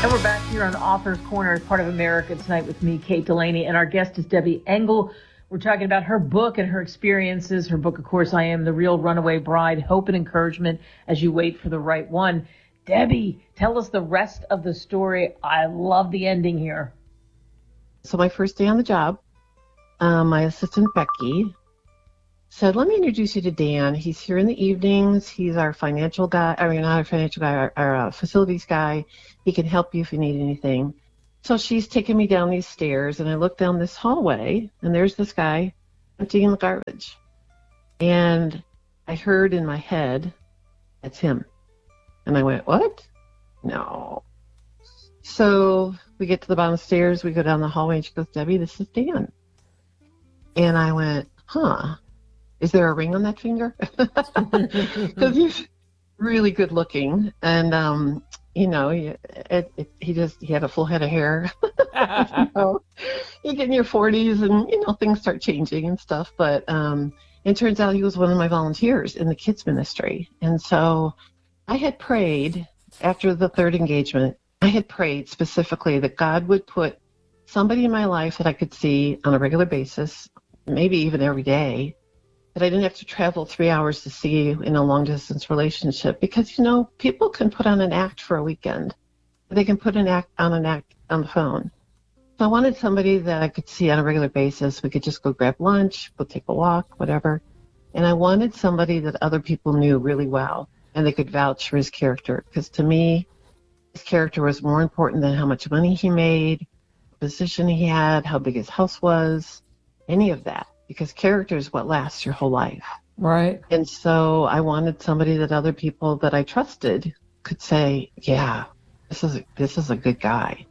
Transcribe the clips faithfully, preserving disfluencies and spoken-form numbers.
And we're back here on Author's Corner as part of America Tonight with me, Kate Delaney, and our guest is Debbie Engel. We're talking about her book and her experiences. Her book, of course, I Am the Real Runaway Bride, Hope and Encouragement as You Wait for the Right One. Debbie, tell us the rest of the story. I love the ending here. So my first day on the job, um, my assistant, Becky, said, let me introduce you to Dan. He's here in the evenings. He's our financial guy. I mean, not our financial guy, our, our uh, facilities guy. He can help you if you need anything. So she's taking me down these stairs, and I look down this hallway, and there's this guy emptying the garbage. And I heard in my head, that's him. And I went, what? No. So we get to the bottom of the stairs. We go down the hallway, and she goes, Debbie, this is Dan. And I went, huh. Is there a ring on that finger? Because he's really good looking. And, um, you know, he, it, it, he just, he had a full head of hair. you know, you get in your forties and, you know, things start changing and stuff. But um, it turns out he was one of my volunteers in the kids ministry. And so I had prayed after the third engagement, I had prayed specifically that God would put somebody in my life that I could see on a regular basis, maybe even every day, that I didn't have to travel three hours to see in a long-distance relationship. Because, you know, people can put on an act for a weekend. They can put an act on an act on the phone. So I wanted somebody that I could see on a regular basis. We could just go grab lunch, go take a walk, whatever. And I wanted somebody that other people knew really well, and they could vouch for his character. Because to me, his character was more important than how much money he made, the position he had, how big his house was, any of that. Because character is what lasts your whole life. Right. And so I wanted somebody that other people that I trusted could say, yeah, this is a, this is a good guy.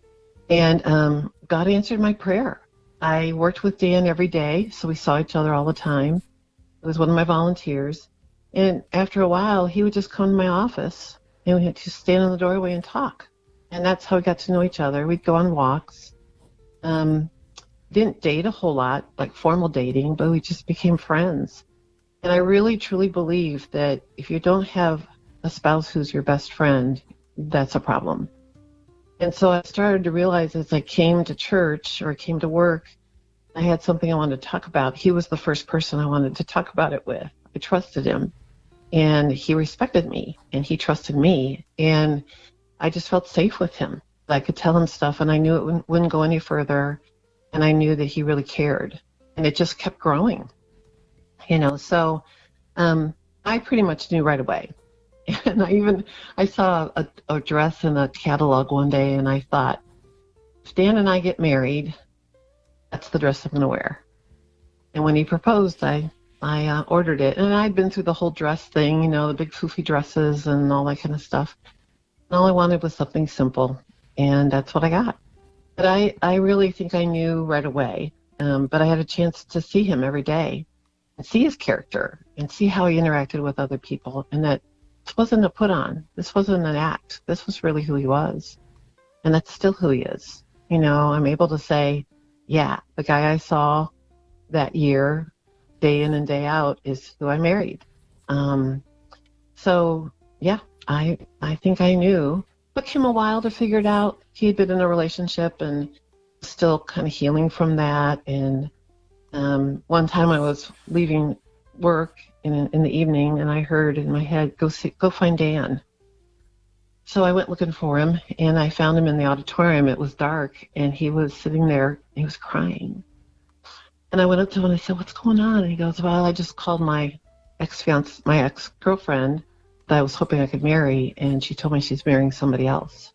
And um, God answered my prayer. I worked with Dan every day, so we saw each other all the time. He was one of my volunteers. And after a while, he would just come to my office, and we had to stand in the doorway and talk. And that's how we got to know each other. We'd go on walks. Um, didn't date a whole lot, like formal dating, but we just became friends. And I really, truly believe that if you don't have a spouse who's your best friend, that's a problem. And so I started to realize as I came to church or came to work, I had something I wanted to talk about. He was the first person I wanted to talk about it with. I trusted him, and he respected me, and he trusted me, and I just felt safe with him. I could tell him stuff, and I knew it wouldn't, wouldn't go any further. And I knew that he really cared, and it just kept growing, you know. So um, I pretty much knew right away. And I even I saw a, a dress in a catalog one day, and I thought, if Dan and I get married, that's the dress I'm going to wear. And when he proposed, I I uh, ordered it, and I'd been through the whole dress thing, you know, the big foofy dresses and all that kind of stuff. And all I wanted was something simple, and that's what I got. But I, I really think I knew right away, um, but I had a chance to see him every day and see his character and see how he interacted with other people, and that this wasn't a put-on. This wasn't an act. This was really who he was, and that's still who he is. You know, I'm able to say, yeah, the guy I saw that year, day in and day out, is who I married. Um, so, yeah, I I think I knew. Took him a while to figure it out. He had been in a relationship and still kind of healing from that. And um, one time I was leaving work in in the evening, and I heard in my head, "Go see, go find Dan." So I went looking for him, and I found him in the auditorium. It was dark, and he was sitting there. He was crying. And I went up to him and I said, "What's going on?" And he goes, "Well, I just called my ex-fiance, my ex-girlfriend that I was hoping I could marry, and she told me she's marrying somebody else."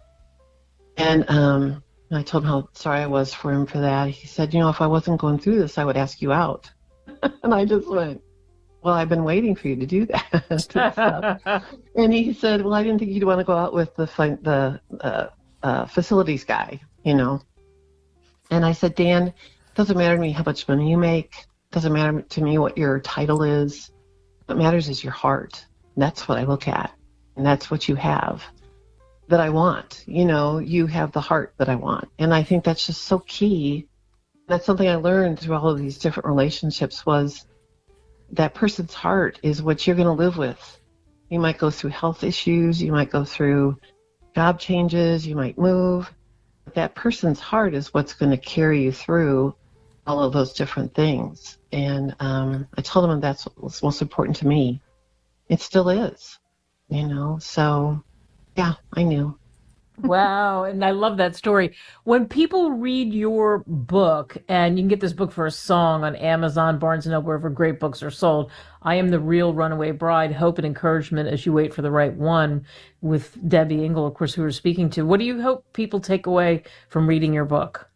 And um, I told him how sorry I was for him for that. He said, "You know, if I wasn't going through this, I would ask you out." And I just went, "Well, I've been waiting for you to do that." And he said, "Well, I didn't think you'd want to go out with the the uh, uh, facilities guy, you know." And I said, "Dan, it doesn't matter to me how much money you make. It doesn't matter to me what your title is. What matters is your heart. That's what I look at, and that's what you have that I want. You know, you have the heart that I want." And I think that's just so key. That's something I learned through all of these different relationships, was that person's heart is what you're going to live with. You might go through health issues. You might go through job changes, you might move. But that person's heart is what's going to carry you through all of those different things. And um, I told him that's what's most important to me. It still is, you know. So, yeah, I knew. Wow. And I love that story. When people read your book, and you can get this book for a song on Amazon, Barnes and Noble, wherever great books are sold, I Am the Real Runaway Bride, Hope and Encouragement as You Wait for the Right One, with Debbie Engel, of course, who we're speaking to. What do you hope people take away from reading your book?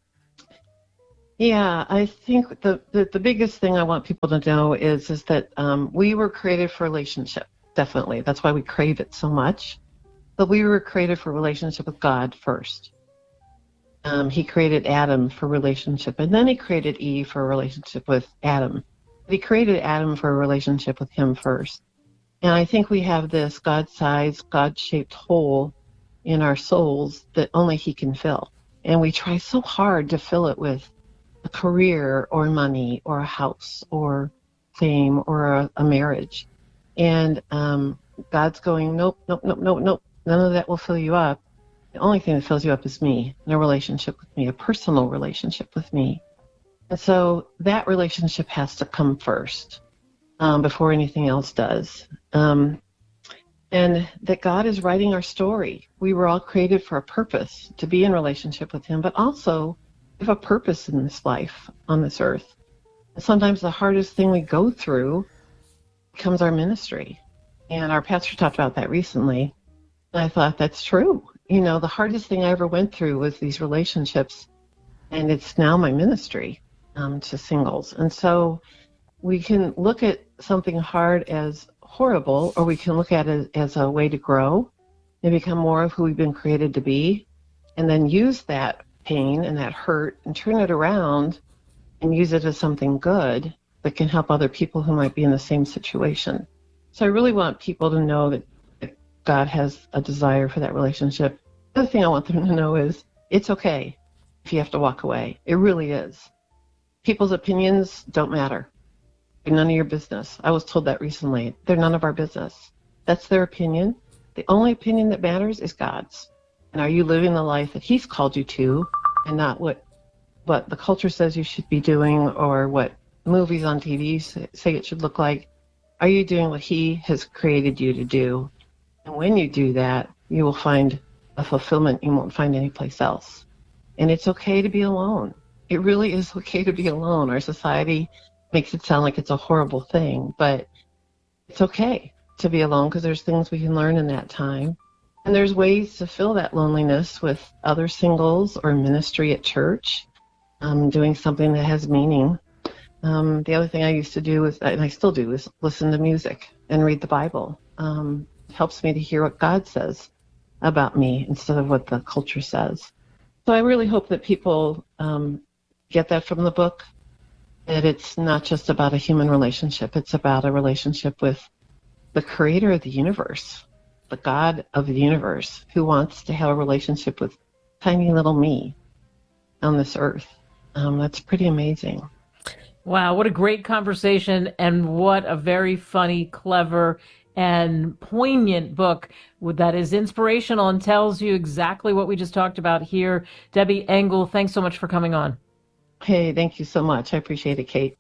Yeah, I think the, the, the biggest thing I want people to know is, is that um, we were created for relationship, definitely. That's why we crave it so much. But we were created for relationship with God first. Um, he created Adam for relationship, and then he created Eve for a relationship with Adam. But he created Adam for a relationship with him first. And I think we have this God-sized, God-shaped hole in our souls that only he can fill. And we try so hard to fill it with a career or money or a house or fame or a, a marriage. And um, God's going, nope, nope, nope, nope, nope. None of that will fill you up. The only thing that fills you up is me, and a relationship with me, a personal relationship with me. And so that relationship has to come first um, before anything else does. Um, and that God is writing our story. We were all created for a purpose, to be in relationship with him, but also we have a purpose in this life on this earth. And sometimes the hardest thing we go through becomes our ministry. And our pastor talked about that recently. And I thought, that's true. You know, the hardest thing I ever went through was these relationships, and it's now my ministry um, to singles. And so we can look at something hard as horrible, or we can look at it as a way to grow and become more of who we've been created to be, and then use that pain and that hurt and turn it around and use it as something good that can help other people who might be in the same situation. So I really want people to know that God has a desire for that relationship. The other thing I want them to know is it's okay if you have to walk away. It really is. People's opinions don't matter. They're none of your business. I was told that recently. They're none of our business. That's their opinion. The only opinion that matters is God's. And are you living the life that he's called you to, and not what what the culture says you should be doing, or what movies on T V say it should look like? Are you doing what he has created you to do? And when you do that, you will find a fulfillment you won't find anyplace else. And it's okay to be alone. It really is okay to be alone. Our society makes it sound like it's a horrible thing, but it's okay to be alone because there's things we can learn in that time. And there's ways to fill that loneliness with other singles or ministry at church, um, doing something that has meaning. Um, the other thing I used to do, is, and I still do, is listen to music and read the Bible. Um, It helps me to hear what God says about me instead of what the culture says. So I really hope that people um, get that from the book, that it's not just about a human relationship. It's about a relationship with the creator of the universe, the God of the universe, who wants to have a relationship with tiny little me on this earth. Um, that's pretty amazing. Wow, what a great conversation, and what a very funny, clever, and poignant book that is inspirational and tells you exactly what we just talked about here. Debbie Engel, thanks so much for coming on. Hey, thank you so much. I appreciate it, Kate.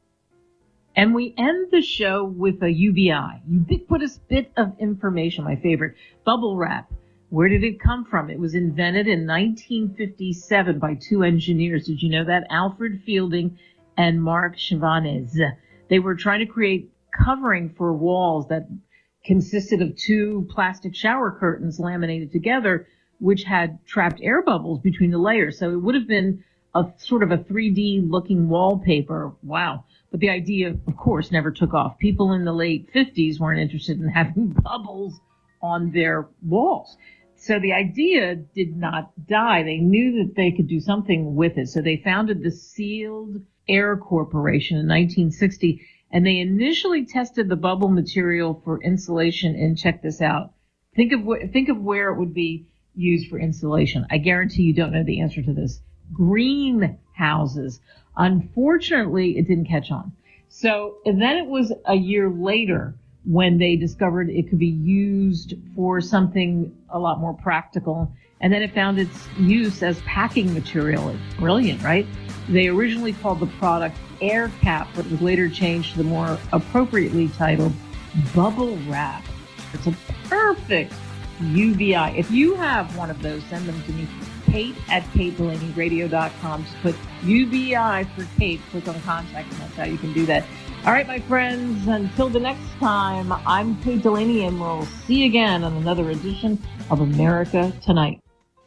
And we end the show with a U B I, ubiquitous bit of information, my favorite, bubble wrap. Where did it come from? It was invented in nineteen fifty-seven by two engineers. Did you know that? Alfred Fielding and Mark Chavannes. They were trying to create covering for walls that consisted of two plastic shower curtains laminated together, which had trapped air bubbles between the layers. So it would have been a sort of a three D looking wallpaper. Wow. But the idea, of course, never took off. People in the late fifties weren't interested in having bubbles on their walls. So the idea did not die. They knew that they could do something with it. So they founded the Sealed Air Corporation in nineteen sixty. And they initially tested the bubble material for insulation. And check this out. Think of wh- think of where it would be used for insulation. I guarantee you don't know the answer to this. Greenhouses. Unfortunately, it didn't catch on. So and then it was a year later when they discovered it could be used for something a lot more practical. And then it found its use as packing material. It's brilliant, right? They originally called the product Air Cap, but it was later changed to the more appropriately titled Bubble Wrap. It's a perfect U V I. If you have one of those, send them to me. Kate at Kate Delaney Radio dot com. Just put U V I for Kate. Click on contact, and that's how you can do that. All right, my friends, until the next time, I'm Kate Delaney, and we'll see you again on another edition of America Tonight.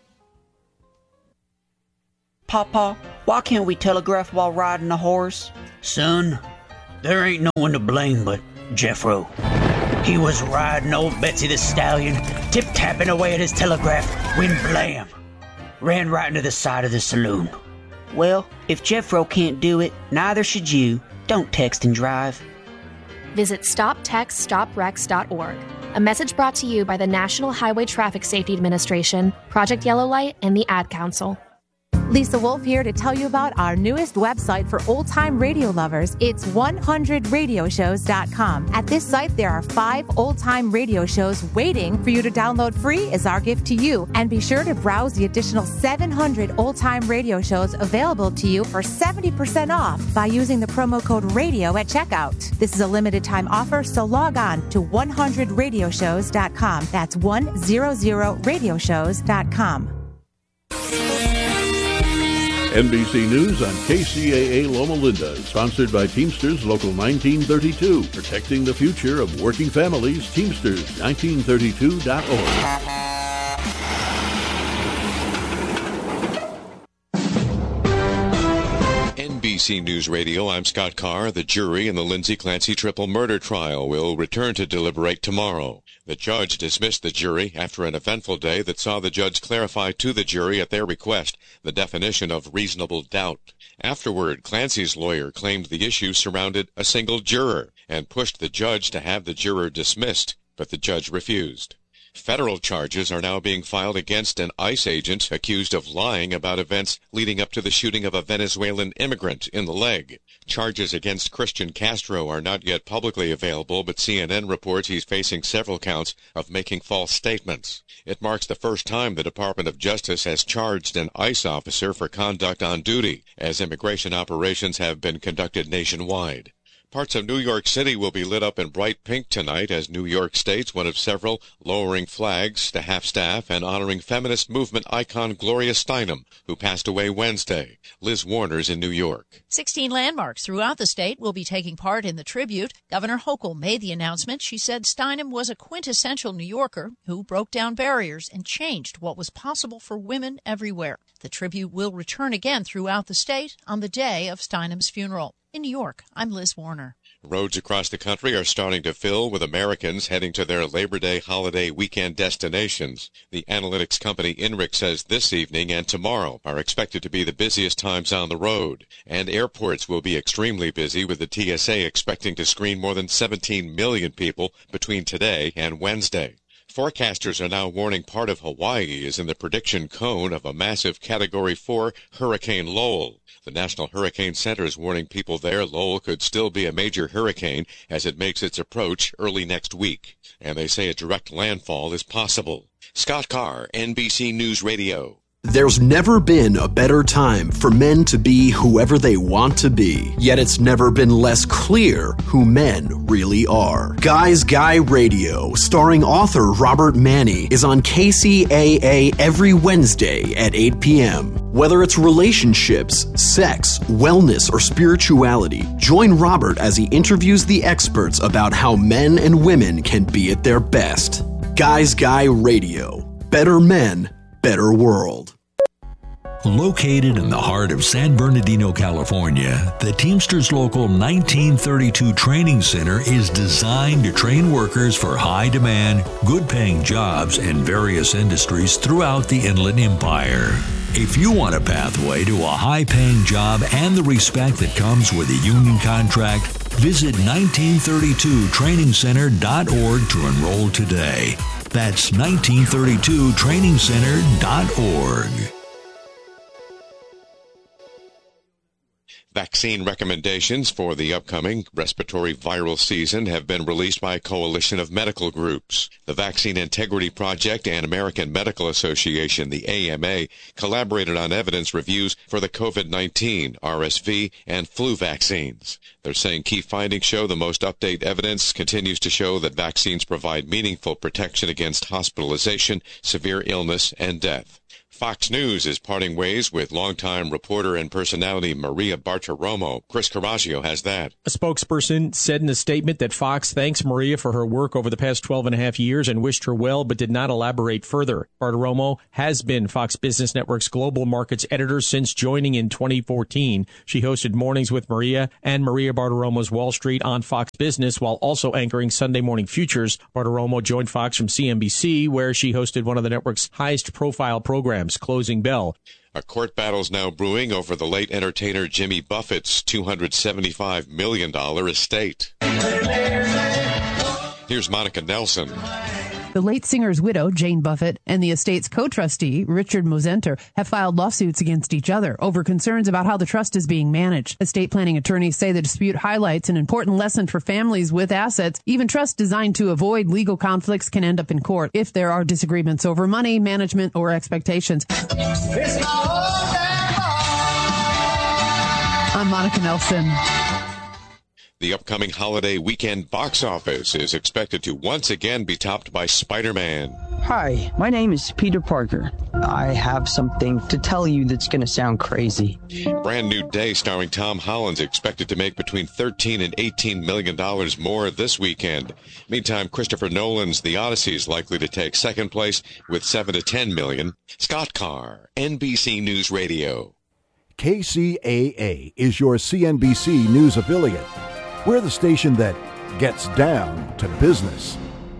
Papa, why can't we telegraph while riding a horse? Son, there ain't no one to blame but Jeffro. He was riding old Betsy the Stallion, tip-tapping away at his telegraph, when blam! Ran right into the side of the saloon. Well, if Jeffro can't do it, neither should you. Don't text and drive. Visit stop text stop wrecks dot org. A message brought to you by the National Highway Traffic Safety Administration, Project Yellow Light, and the Ad Council. Lisa Wolf here to tell you about our newest website for old-time radio lovers. It's one hundred radio shows dot com. At this site, there are five old-time radio shows waiting for you to download free as our gift to you. And be sure to browse the additional seven hundred old-time radio shows available to you for seventy percent off by using the promo code RADIO at checkout. This is a limited-time offer, so log on to one hundred radio shows dot com. That's one hundred radio shows dot com. N B C News on K C A A Loma Linda, sponsored by Teamsters Local nineteen thirty-two, protecting the future of working families. Teamsters nineteen thirty-two dot org. N B C News Radio, I'm Scott Carr. The jury in the Lindsay Clancy triple murder trial will return to deliberate tomorrow. The judge dismissed the jury after an eventful day that saw the judge clarify to the jury at their request the definition of reasonable doubt. Afterward, Clancy's lawyer claimed the issue surrounded a single juror and pushed the judge to have the juror dismissed, but the judge refused. Federal charges are now being filed against an ICE agent accused of lying about events leading up to the shooting of a Venezuelan immigrant in the leg. Charges against Christian Castro are not yet publicly available, but C N N reports he's facing several counts of making false statements. It marks the first time the Department of Justice has charged an ICE officer for conduct on duty, as immigration operations have been conducted nationwide. Parts of New York City will be lit up in bright pink tonight as New York State's one of several lowering flags to half-staff and honoring feminist movement icon Gloria Steinem, who passed away Wednesday. Liz Warner's in New York. Sixteen landmarks throughout the state will be taking part in the tribute. Governor Hochul made the announcement. She said Steinem was a quintessential New Yorker who broke down barriers and changed what was possible for women everywhere. The tribute will return again throughout the state on the day of Steinem's funeral. In New York, I'm Liz Warner. Roads across the country are starting to fill with Americans heading to their Labor Day holiday weekend destinations. The analytics company INRIX says this evening and tomorrow are expected to be the busiest times on the road. And airports will be extremely busy, with the T S A expecting to screen more than seventeen million people between today and Wednesday. Forecasters are now warning part of Hawaii is in the prediction cone of a massive Category four Hurricane Lowell. The National Hurricane Center is warning people there Lowell could still be a major hurricane as it makes its approach early next week. And they say a direct landfall is possible. Scott Carr, N B C News Radio. There's never been a better time for men to be whoever they want to be, yet it's never been less clear who men really are. Guys Guy Radio, starring author Robert Manni, is on K C A A every Wednesday at eight p.m. Whether it's relationships, sex, wellness, or spirituality, join Robert as he interviews the experts about how men and women can be at their best. Guys Guy Radio. Better men, better world. Located in the heart of San Bernardino, California, the Teamsters Local nineteen thirty-two Training Center is designed to train workers for high-demand, good-paying jobs in various industries throughout the Inland Empire. If you want a pathway to a high-paying job and the respect that comes with a union contract, visit nineteen thirty-two training center dot org to enroll today. That's nineteen thirty-two training center dot org. Vaccine recommendations for the upcoming respiratory viral season have been released by a coalition of medical groups. The Vaccine Integrity Project and American Medical Association, the A M A, collaborated on evidence reviews for the COVID nineteen, R S V, and flu vaccines. They're saying key findings show the most up-to-date evidence continues to show that vaccines provide meaningful protection against hospitalization, severe illness, and death. Fox News is parting ways with longtime reporter and personality Maria Bartiromo. Chris Carrasco has that. A spokesperson said in a statement that Fox thanks Maria for her work over the past twelve and a half years and wished her well, but did not elaborate further. Bartiromo has been Fox Business Network's global markets editor since joining in twenty fourteen. She hosted Mornings with Maria and Maria Bartiromo's Wall Street on Fox Business while also anchoring Sunday Morning Futures. Bartiromo joined Fox from C N B C, where she hosted one of the network's highest profile programs, Closing Bell. A court battle's now brewing over the late entertainer Jimmy Buffett's two hundred seventy-five million dollars estate. Here's Monica Nelson. The late singer's widow, Jane Buffett, and the estate's co-trustee, Richard Mosenter, have filed lawsuits against each other over concerns about how the trust is being managed. Estate planning attorneys say the dispute highlights an important lesson for families with assets. Even trusts designed to avoid legal conflicts can end up in court if there are disagreements over money, management, or expectations. I'm Monica Nelson. The upcoming holiday weekend box office is expected to once again be topped by Spider-Man. Hi, my name is Peter Parker. I have something to tell you that's going to sound crazy. Brand New Day starring Tom Holland's expected to make between thirteen and eighteen million dollars more this weekend. Meantime, Christopher Nolan's The Odyssey is likely to take second place with seven to ten million. Scott Carr, N B C News Radio. K C A A is your C N B C News affiliate. We're the station that gets down to business.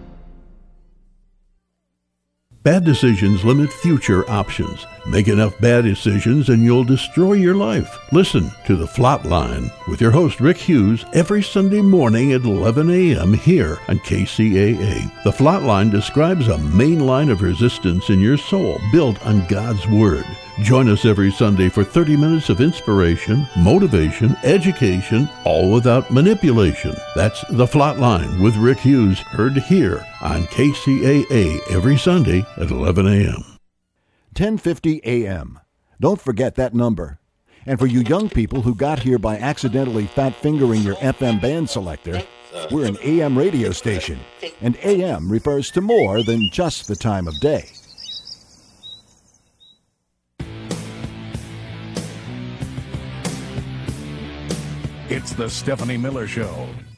Bad decisions limit future options. Make enough bad decisions and you'll destroy your life. Listen to The Flatline with your host Rick Hughes every Sunday morning at eleven a.m. here on K C A A. The Flatline describes a main line of resistance in your soul built on God's Word. Join us every Sunday for thirty minutes of inspiration, motivation, education, all without manipulation. That's The Flatline with Rick Hughes, heard here on K C A A every Sunday at eleven a.m. ten fifty a.m. Don't forget that number. And for you young people who got here by accidentally fat-fingering your F M band selector, we're an A M radio station, and A M refers to more than just the time of day. It's the Stephanie Miller Show.